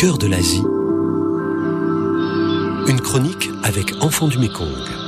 cœur de l'Asie. Une chronique avec Enfants du Mékong.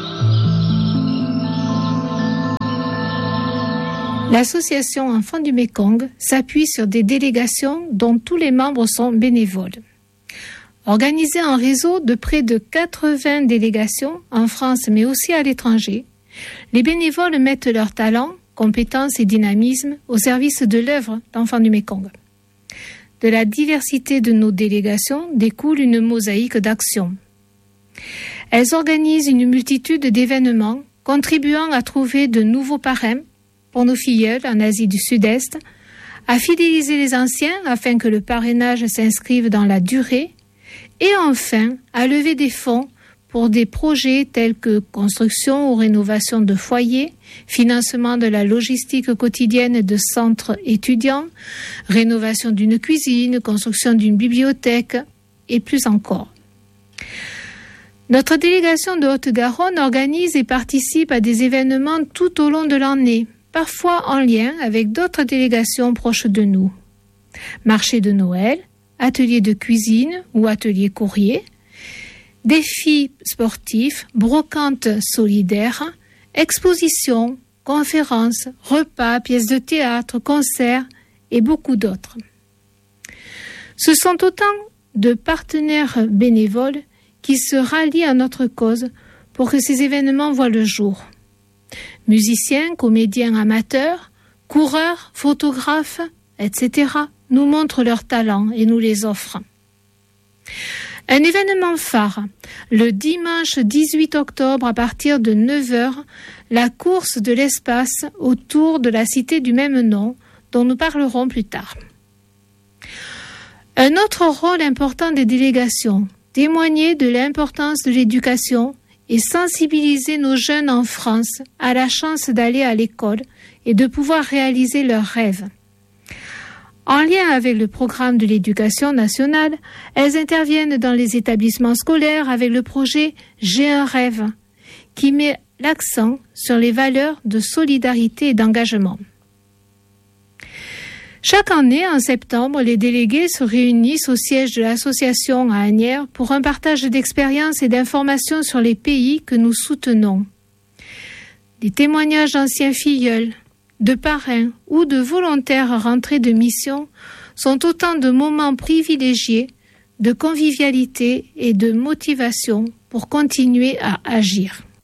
L'association Enfants du Mékong s'appuie sur des délégations dont tous les membres sont bénévoles. Organisée en réseau de près de 80 délégations en France mais aussi à l'étranger, les bénévoles mettent leurs talents, compétences et dynamisme au service de l'œuvre d'Enfants du Mékong. De la diversité de nos délégations découle une mosaïque d'actions. Elles organisent une multitude d'événements contribuant à trouver de nouveaux parrains pour nos filleuls en Asie du Sud-Est, à fidéliser les anciens afin que le parrainage s'inscrive dans la durée et enfin à lever des fonds pour des projets tels que construction ou rénovation de foyers, financement de la logistique quotidienne de centres étudiants, rénovation d'une cuisine, construction d'une bibliothèque et plus encore. Notre délégation de Haute-Garonne organise et participe à des événements tout au long de l'année, parfois en lien avec d'autres délégations proches de nous. Marché de Noël, atelier de cuisine ou atelier courrier, défis sportifs, brocantes solidaires, expositions, conférences, repas, pièces de théâtre, concerts et beaucoup d'autres. Ce sont autant de partenaires bénévoles qui se rallient à notre cause pour que ces événements voient le jour. Musiciens, comédiens amateurs, coureurs, photographes, etc. nous montrent leurs talents et nous les offrent. Un événement phare, le dimanche 18 octobre à partir de 9h, la course de l'espace autour de la cité du même nom, dont nous parlerons plus tard. Un autre rôle important des délégations, témoigner de l'importance de l'éducation et sensibiliser nos jeunes en France à la chance d'aller à l'école et de pouvoir réaliser leurs rêves. En lien avec le programme de l'éducation nationale, elles interviennent dans les établissements scolaires avec le projet « J'ai un rêve » qui met l'accent sur les valeurs de solidarité et d'engagement. Chaque année, en septembre, les délégués se réunissent au siège de l'association à Asnières pour un partage d'expériences et d'informations sur les pays que nous soutenons. Des témoignages d'anciens filleuls, de parrains ou de volontaires rentrés de mission sont autant de moments privilégiés de convivialité et de motivation pour continuer à agir.